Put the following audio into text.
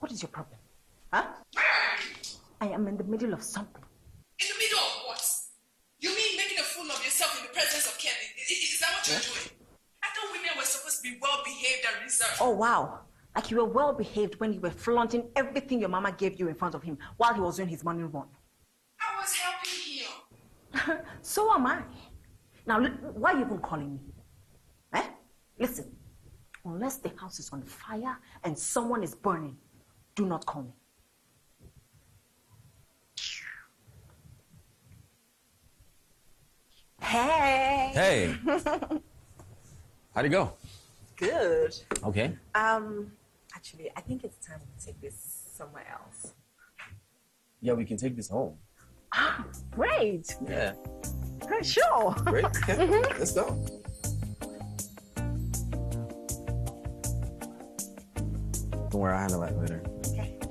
What is your problem? Huh? I am in the middle of something. In the middle of what? You mean making a fool of yourself in the presence of Kevin? Is that what you're doing? I thought women were supposed to be well-behaved and reserved. Oh, wow. Like you were well-behaved when you were flaunting everything your mama gave you in front of him while he was doing his morning run. I was helping him. So am I. Now, why are you even calling me? Eh? Listen, unless the house is on fire and someone is burning, do not call me. Hey! Hey! How'd it go? Good. Okay. Actually, I think it's time to take this somewhere else. Yeah, we can take this home. Ah, great. Yeah. Sure. Great. Okay. Let's go. Don't worry, I'll handle that later. Okay.